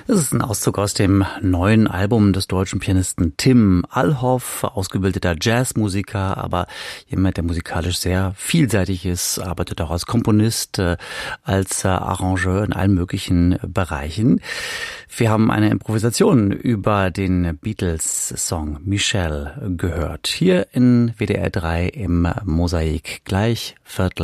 Das ist ein Auszug aus dem neuen Album des deutschen Pianisten Tim Allhoff, ausgebildeter Jazzmusiker, aber jemand, der musikalisch sehr vielseitig ist, arbeitet auch als Komponist, als Arrangeur in allen möglichen Bereichen. Wir haben eine Improvisation über den Beatles-Song Michelle gehört. Hier in WDR 3 im Mosaik, gleich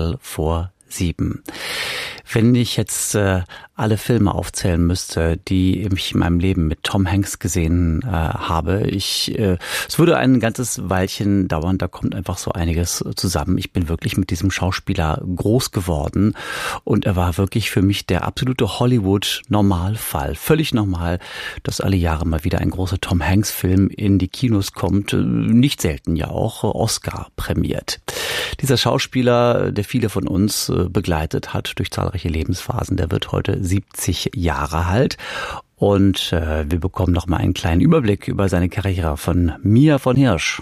6:45. Wenn ich jetzt alle Filme aufzählen müsste, die ich in meinem Leben mit Tom Hanks gesehen habe, es würde ein ganzes Weilchen dauern, da kommt einfach so einiges zusammen. Ich bin wirklich mit diesem Schauspieler groß geworden und er war wirklich für mich der absolute Hollywood-Normalfall. Völlig normal, dass alle Jahre mal wieder ein großer Tom Hanks-Film in die Kinos kommt, nicht selten ja auch Oscar prämiert. Dieser Schauspieler, der viele von uns begleitet hat durch zahlreiche Lebensphasen, der wird heute 70 Jahre alt. Und wir bekommen noch mal einen kleinen Überblick über seine Karriere von Mia von Hirsch.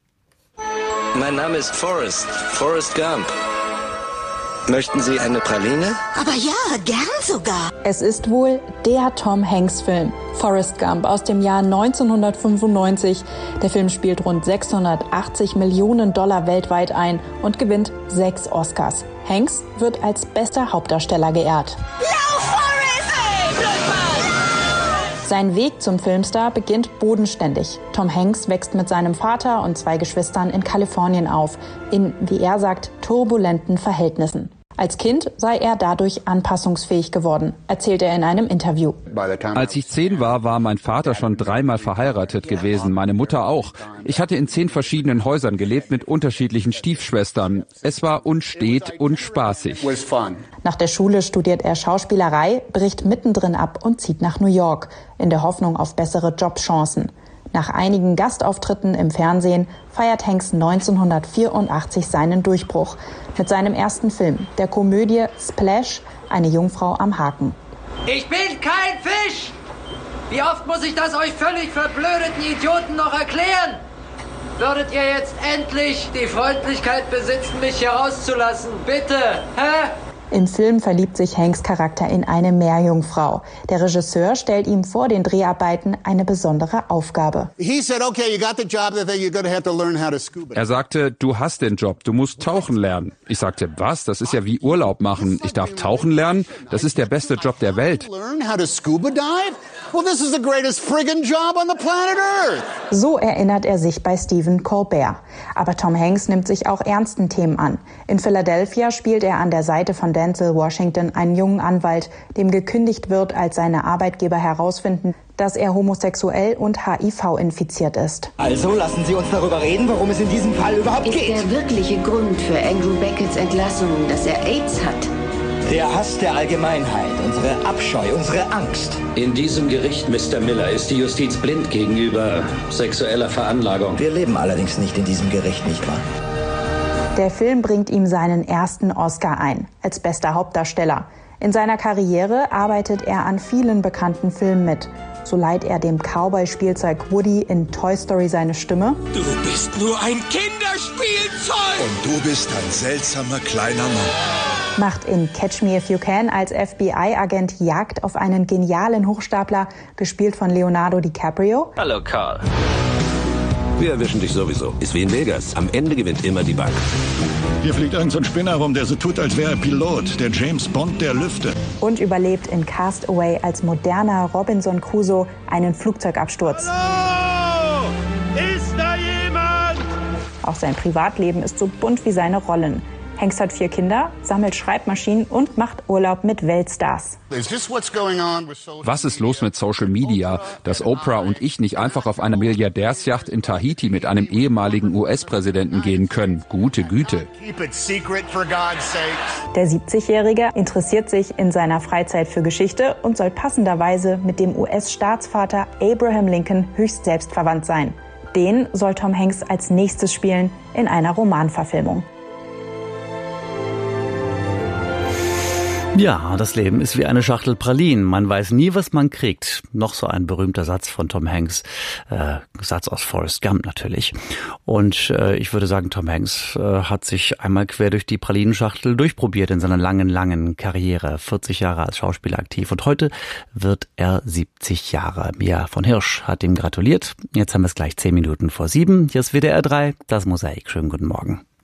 Mein Name ist Forrest Gump. Möchten Sie eine Praline? Aber ja, gern sogar. Es ist wohl der Tom Hanks-Film, Forrest Gump, aus dem Jahr 1995. Der Film spielt rund $680 Millionen weltweit ein und gewinnt 6 Oscars. Hanks wird als bester Hauptdarsteller geehrt. Lauf, Forrest! Hey, Blödmann! Sein Weg zum Filmstar beginnt bodenständig. Tom Hanks wächst mit seinem Vater und 2 Geschwistern in Kalifornien auf, in, wie er sagt, turbulenten Verhältnissen. Als Kind sei er dadurch anpassungsfähig geworden, erzählt er in einem Interview. Als ich 10 war, war mein Vater schon 3-mal verheiratet gewesen, meine Mutter auch. Ich hatte in 10 verschiedenen Häusern gelebt mit unterschiedlichen Stiefschwestern. Es war unstet und spaßig. Nach der Schule studiert er Schauspielerei, bricht mittendrin ab und zieht nach New York, in der Hoffnung auf bessere Jobchancen. Nach einigen Gastauftritten im Fernsehen feiert Hanks 1984 seinen Durchbruch mit seinem ersten Film, der Komödie Splash, eine Jungfrau am Haken. Ich bin kein Fisch! Wie oft muss ich das euch völlig verblödeten Idioten noch erklären? Würdet ihr jetzt endlich die Freundlichkeit besitzen, mich hier rauszulassen? Bitte, hä? Im Film verliebt sich Hanks Charakter in eine Meerjungfrau. Der Regisseur stellt ihm vor den Dreharbeiten eine besondere Aufgabe. Er sagte, du hast den Job, du musst tauchen lernen. Ich sagte, was? Das ist ja wie Urlaub machen. Ich darf tauchen lernen? Das ist der beste Job der Welt. So erinnert er sich bei Stephen Colbert. Aber Tom Hanks nimmt sich auch ernsten Themen an. In Philadelphia spielt er an der Seite von Denzel Washington einen jungen Anwalt, dem gekündigt wird, als seine Arbeitgeber herausfinden, dass er homosexuell und HIV-infiziert ist. Also lassen Sie uns darüber reden, worum es in diesem Fall überhaupt geht. Ist der wirkliche Grund für Andrew Becketts Entlassung, dass er AIDS hat? Der Hass der Allgemeinheit, unsere Abscheu, unsere Angst. In diesem Gericht, Mr. Miller, ist die Justiz blind gegenüber sexueller Veranlagung. Wir leben allerdings nicht in diesem Gericht, nicht wahr? Der Film bringt ihm seinen ersten Oscar ein, als bester Hauptdarsteller. In seiner Karriere arbeitet er an vielen bekannten Filmen mit. So leiht er dem Cowboy-Spielzeug Woody in Toy Story seine Stimme. Du bist nur ein Kinderspielzeug! Und du bist ein seltsamer kleiner Mann. Macht in Catch Me If You Can als FBI-Agent Jagd auf einen genialen Hochstapler, gespielt von Leonardo DiCaprio. Hallo, Carl. Wir erwischen dich sowieso. Ist wie in Vegas. Am Ende gewinnt immer die Bank. Hier fliegt irgend so ein Spinner rum, der so tut, als wäre er Pilot. Der James Bond der Lüfte. Und überlebt in Cast Away als moderner Robinson Crusoe einen Flugzeugabsturz. Hallo! Ist da jemand? Auch sein Privatleben ist so bunt wie seine Rollen. Hanks hat 4 Kinder, sammelt Schreibmaschinen und macht Urlaub mit Weltstars. Was ist los mit Social Media, dass Oprah und ich nicht einfach auf einer Milliardärsjacht in Tahiti mit einem ehemaligen US-Präsidenten gehen können? Gute Güte. Der 70-Jährige interessiert sich in seiner Freizeit für Geschichte und soll passenderweise mit dem US-Staatsvater Abraham Lincoln höchst selbstverwandt sein. Den soll Tom Hanks als nächstes spielen in einer Romanverfilmung. Ja, das Leben ist wie eine Schachtel Pralinen. Man weiß nie, was man kriegt. Noch so ein berühmter Satz von Tom Hanks. Satz aus Forrest Gump natürlich. Und ich würde sagen, Tom Hanks hat sich einmal quer durch die Pralinenschachtel durchprobiert in seiner langen Karriere. 40 Jahre als Schauspieler aktiv. Und heute wird er 70 Jahre. Mia von Hirsch hat ihm gratuliert. Jetzt haben wir es gleich 10 Minuten vor 7. Hier ist WDR 3, das Mosaik. Schönen guten Morgen.